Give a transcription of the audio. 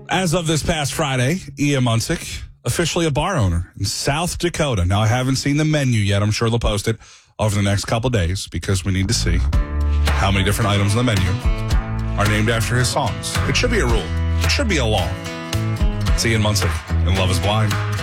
As of this past Friday, Ian Munsick, officially a bar owner in South Dakota. Now, I haven't seen the menu yet. I'm sure they'll post it over the next couple days because we need to see how many different items on the menu are named after his songs. It should be a rule. It should be a law. It's Ian Munsick and Love is Blind.